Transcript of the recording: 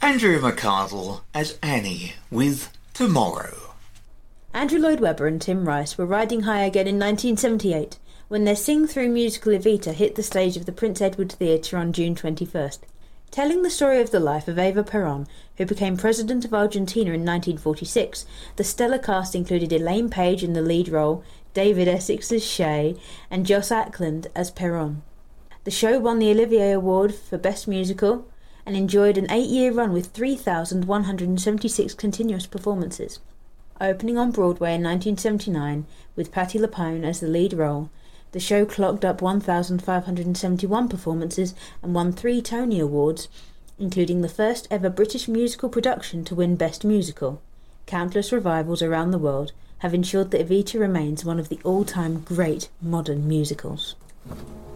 Andrew McArdle as Annie with Tomorrow. Andrew Lloyd Webber and Tim Rice were riding high again in 1978 when their sing-through musical Evita hit the stage of the Prince Edward Theatre on June 21st. Telling the story of the life of Eva Perón, who became President of Argentina in 1946, the stellar cast included Elaine Page in the lead role, David Essex as Shay, and Joss Ackland as Perón. The show won the Olivier Award for Best Musical and enjoyed an 8-year run with 3,176 continuous performances. Opening on Broadway in 1979 with Patti LuPone as the lead role, the show clocked up 1,571 performances and won 3 Tony Awards, including the first ever British musical production to win Best Musical. Countless revivals around the world have ensured that Evita remains one of the all-time great modern musicals.